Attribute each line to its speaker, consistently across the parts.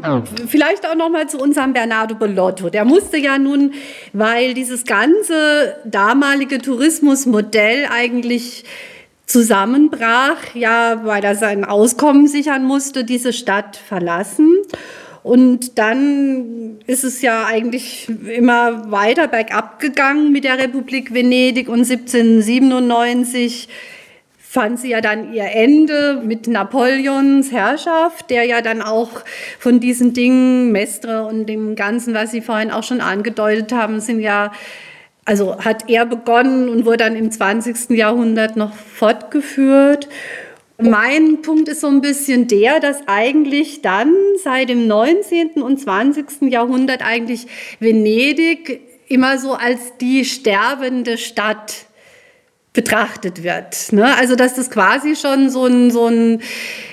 Speaker 1: Vielleicht auch noch mal zu unserem Bernardo Bellotto. Der musste ja nun, weil dieses ganze damalige Tourismusmodell eigentlich zusammenbrach, ja, weil er sein Auskommen sichern musste, diese Stadt verlassen. Und dann ist es ja eigentlich immer weiter bergab gegangen mit der Republik Venedig und 1797 fand sie ja dann ihr Ende mit Napoleons Herrschaft, der ja dann auch von diesen Dingen, Mestre und dem Ganzen, was Sie vorhin auch schon angedeutet haben, also hat er begonnen und wurde dann im 20. Jahrhundert noch fortgeführt. Mein Punkt ist so ein bisschen der, dass eigentlich dann seit dem 19. und 20. Jahrhundert eigentlich Venedig immer so als die sterbende Stadt betrachtet wird. Ne? Also dass das quasi schon so ein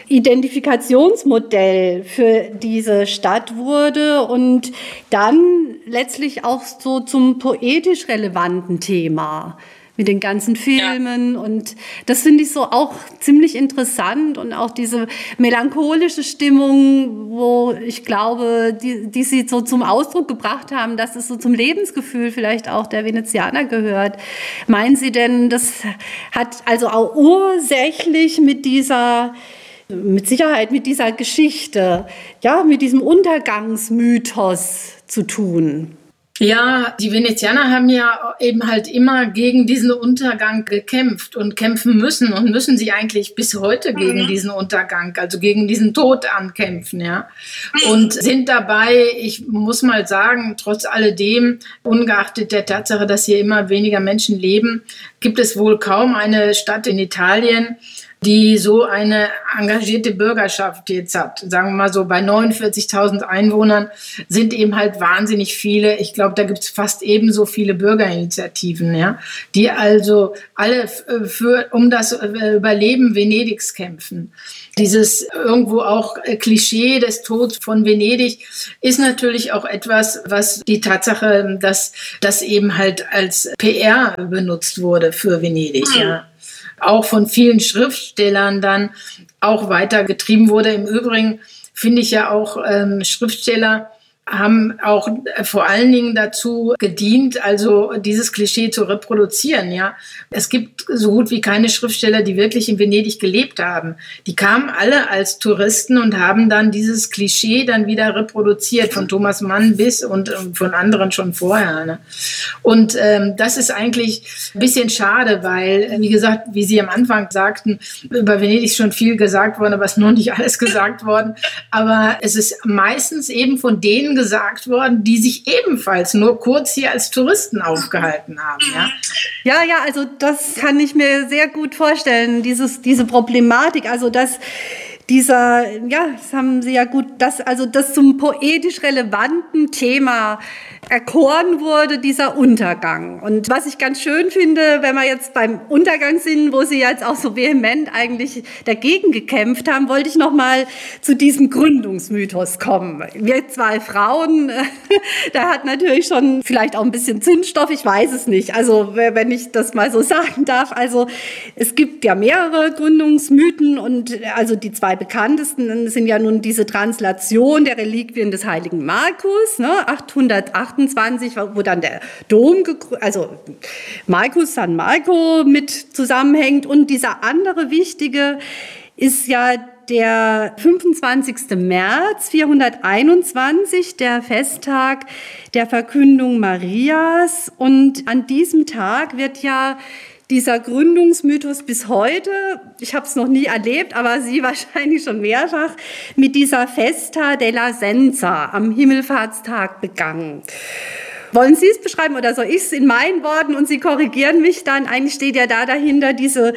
Speaker 1: Identifikationsmodell für diese Stadt wurde und dann letztlich auch so zum poetisch relevanten Thema mit den ganzen Filmen. Ja. Und das finde ich so auch ziemlich interessant und auch diese melancholische Stimmung, wo ich glaube, die sie so zum Ausdruck gebracht haben, dass es so zum Lebensgefühl vielleicht auch der Venezianer gehört. Meinen Sie denn, das hat also auch ursächlich mit Sicherheit mit dieser Geschichte, ja, mit diesem Untergangsmythos zu tun?
Speaker 2: Ja, die Venezianer haben ja eben halt immer gegen diesen Untergang gekämpft und kämpfen müssen und müssen sie eigentlich bis heute gegen diesen Untergang, also gegen diesen Tod ankämpfen, ja. Und sind dabei, ich muss mal sagen, trotz alledem, ungeachtet der Tatsache, dass hier immer weniger Menschen leben, gibt es wohl kaum eine Stadt in Italien, die so eine engagierte Bürgerschaft jetzt hat. Sagen wir mal so, bei 49.000 Einwohnern sind eben halt wahnsinnig viele. Ich glaube, da gibt es fast ebenso viele Bürgerinitiativen, ja, die also alle um das Überleben Venedigs kämpfen. Dieses irgendwo auch Klischee des Todes von Venedig ist natürlich auch etwas, was die Tatsache, dass das eben halt als PR benutzt wurde für Venedig, ja. Auch von vielen Schriftstellern dann auch weitergetrieben wurde. Im Übrigen finde ich ja auch, Schriftsteller haben auch vor allen Dingen dazu gedient, also dieses Klischee zu reproduzieren, ja. Es gibt so gut wie keine Schriftsteller, die wirklich in Venedig gelebt haben. Die kamen alle als Touristen und haben dann dieses Klischee dann wieder reproduziert, von Thomas Mann bis und von anderen schon vorher, ne? Und das ist eigentlich ein bisschen schade, weil, wie gesagt, wie Sie am Anfang sagten, über Venedig ist schon viel gesagt worden, aber es ist noch nicht alles gesagt worden. Aber es ist meistens eben von denen gesagt worden, die sich ebenfalls nur kurz hier als Touristen aufgehalten haben. Ja,
Speaker 1: ja, also das kann ich mir sehr gut vorstellen, diese Problematik, also dass das haben Sie ja gut, das zum poetisch relevanten Thema erkoren wurde, dieser Untergang. Und was ich ganz schön finde, wenn wir jetzt beim Untergang sind, wo Sie jetzt auch so vehement eigentlich dagegen gekämpft haben, wollte ich noch mal zu diesem Gründungsmythos kommen. Wir zwei Frauen, da hat natürlich schon vielleicht auch ein bisschen Zündstoff, ich weiß es nicht. Also wenn ich das mal so sagen darf, also es gibt ja mehrere Gründungsmythen und also die zwei bekanntesten sind ja nun diese Translation der Reliquien des heiligen Markus, ne, 828, wo dann der Dom, also Markus San Marco mit zusammenhängt. Und dieser andere wichtige ist ja der 25. März 421, der Festtag der Verkündung Marias. Und an diesem Tag wird ja dieser Gründungsmythos bis heute, ich habe es noch nie erlebt, aber Sie wahrscheinlich schon mehrfach, mit dieser Festa della Senza am Himmelfahrtstag begangen. Wollen Sie es beschreiben oder soll ich es in meinen Worten und Sie korrigieren mich dann? Eigentlich steht ja da dahinter diese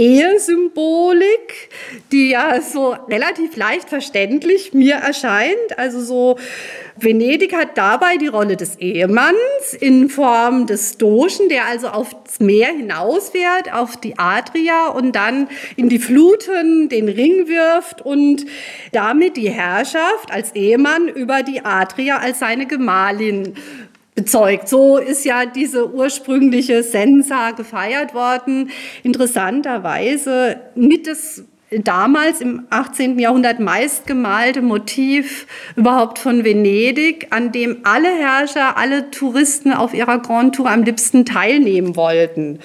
Speaker 1: Ehesymbolik, die ja so relativ leicht verständlich mir erscheint. Also so, Venedig hat dabei die Rolle des Ehemanns in Form des Dogen, der also aufs Meer hinausfährt, auf die Adria und dann in die Fluten den Ring wirft und damit die Herrschaft als Ehemann über die Adria als seine Gemahlin bezeugt. So ist ja diese ursprüngliche Sensa gefeiert worden. Interessanterweise mit das damals im 18. Jahrhundert meistgemalte Motiv überhaupt von Venedig, an dem alle Herrscher, alle Touristen auf ihrer Grand Tour am liebsten teilnehmen wollten.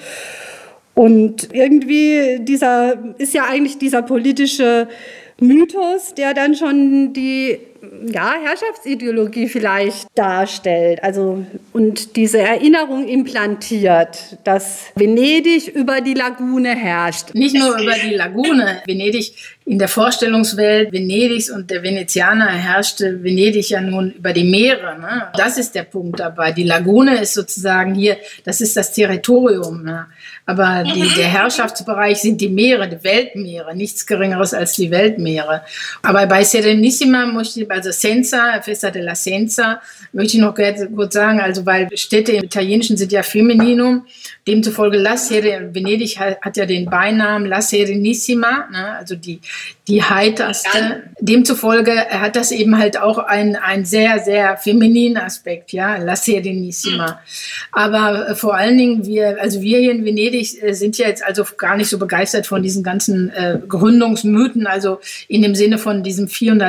Speaker 1: Und irgendwie ist ja eigentlich dieser politische Mythos, der dann schon die Herrschaftsideologie vielleicht darstellt, also und diese Erinnerung implantiert, dass Venedig über die Lagune herrscht.
Speaker 2: Nicht nur über die Lagune. Venedig in der Vorstellungswelt Venedigs und der Venezianer herrschte Venedig ja nun über die Meere. Ne? Das ist der Punkt dabei. Die Lagune ist sozusagen hier, das ist das Territorium. Ne? Aber der Herrschaftsbereich sind die Meere, die Weltmeere, nichts Geringeres als die Weltmeere. Aber bei Serenissima also Senza, Festa della Senza, möchte ich noch kurz sagen, also weil Städte im Italienischen sind ja Femininum, demzufolge Venedig hat ja den Beinamen La Serenissima, ne? Also die heiterste. Demzufolge hat das eben halt auch ein sehr, sehr femininen Aspekt, ja, La Serenissima. Aber vor allen Dingen wir hier in Venedig sind ja jetzt also gar nicht so begeistert von diesen ganzen Gründungsmythen, also in dem Sinne von diesem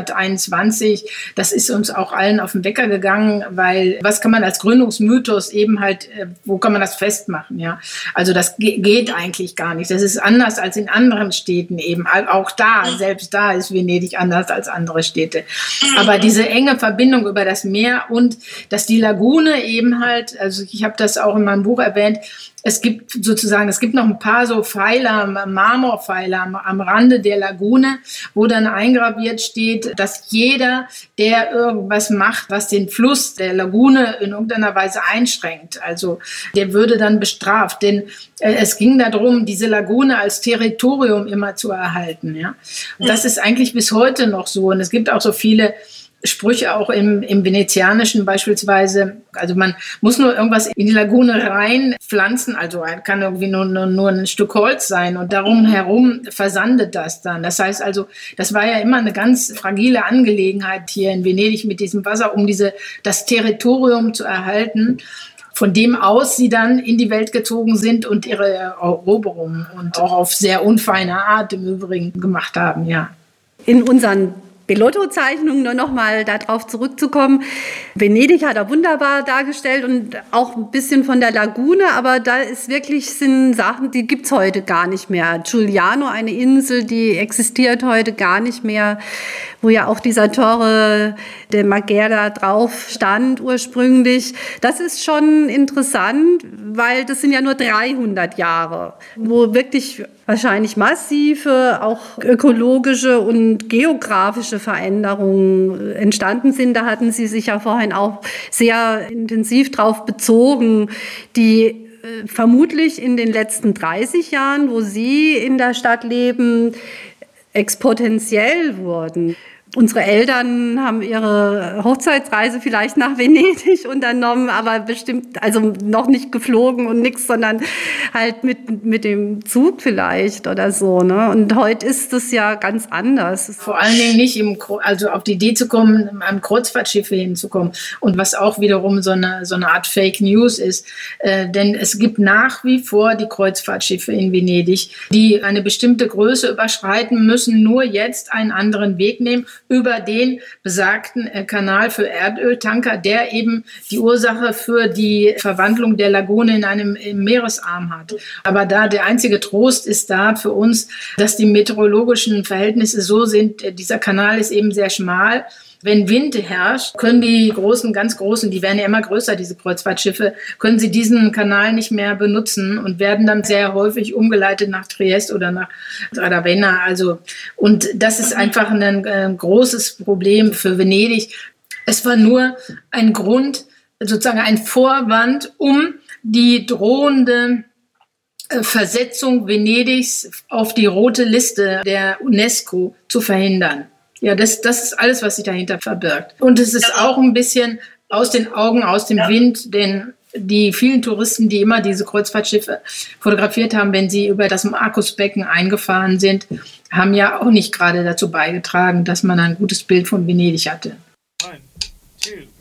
Speaker 2: 421. Das ist uns auch allen auf den Wecker gegangen, weil was kann man als Gründungsmythos eben halt, wo kann man das festmachen, ja? Also das geht eigentlich gar nicht. Das ist anders als in anderen Städten eben. Auch selbst da ist Venedig anders als andere Städte. Aber diese enge Verbindung über das Meer und dass die Lagune eben halt, also ich habe das auch in meinem Buch erwähnt, es gibt noch ein paar so Pfeiler, Marmorpfeiler am Rande der Lagune, wo dann eingraviert steht, dass jeder, der irgendwas macht, was den Fluss der Lagune in irgendeiner Weise einschränkt, also der würde dann bestraft. Denn es ging darum, diese Lagune als Territorium immer zu erhalten. Ja? Und das ist eigentlich bis heute noch so. Und es gibt auch so viele Sprüche auch im Venezianischen beispielsweise, also man muss nur irgendwas in die Lagune reinpflanzen, also kann irgendwie nur ein Stück Holz sein und darum herum versandet das dann. Das heißt also, das war ja immer eine ganz fragile Angelegenheit hier in Venedig mit diesem Wasser, um das Territorium zu erhalten, von dem aus sie dann in die Welt gezogen sind und ihre Eroberungen und auch auf sehr unfeine Art im Übrigen gemacht haben, ja.
Speaker 1: In unseren Bellotto-Zeichnungen, nur noch mal darauf zurückzukommen. Venedig hat er wunderbar dargestellt und auch ein bisschen von der Lagune, aber da sind Sachen, die gibt's heute gar nicht mehr. Giuliano, eine Insel, die existiert heute gar nicht mehr, wo ja auch dieser Torre de Marghera drauf stand ursprünglich. Das ist schon interessant, weil das sind ja nur 300 Jahre, wo wirklich wahrscheinlich massive, auch ökologische und geografische Veränderungen entstanden sind. Da hatten Sie sich ja vorhin auch sehr intensiv drauf bezogen, die vermutlich in den letzten 30 Jahren, wo Sie in der Stadt leben, exponentiell wurden. Unsere Eltern haben ihre Hochzeitsreise vielleicht nach Venedig unternommen, aber bestimmt, also noch nicht geflogen und nichts, sondern halt mit dem Zug vielleicht oder so, ne? Und heute ist es ja ganz anders.
Speaker 2: Vor allen Dingen nicht also auf die Idee zu kommen, am Kreuzfahrtschiffe hinzukommen. Und was auch wiederum so eine Art Fake News ist. Denn es gibt nach wie vor die Kreuzfahrtschiffe in Venedig, die eine bestimmte Größe überschreiten müssen, nur jetzt einen anderen Weg nehmen, über den besagten Kanal für Erdöltanker, der eben die Ursache für die Verwandlung der Lagune in einem Meeresarm hat. Aber der einzige Trost ist da für uns, dass die meteorologischen Verhältnisse so sind, dieser Kanal ist eben sehr schmal. Wenn Wind herrscht, können die ganz großen, die werden ja immer größer, diese Kreuzfahrtschiffe, können sie diesen Kanal nicht mehr benutzen und werden dann sehr häufig umgeleitet nach Trieste oder nach Ravenna. Also, und das ist einfach ein großes Problem für Venedig. Es war nur ein Grund, sozusagen ein Vorwand, um die drohende Versetzung Venedigs auf die rote Liste der UNESCO zu verhindern. Ja, das ist alles, was sich dahinter verbirgt. Und es ist auch ein bisschen aus den Augen, aus dem Wind, denn die vielen Touristen, die immer diese Kreuzfahrtschiffe fotografiert haben, wenn sie über das Markusbecken eingefahren sind, haben ja auch nicht gerade dazu beigetragen, dass man ein gutes Bild von Venedig hatte.
Speaker 3: 1, 2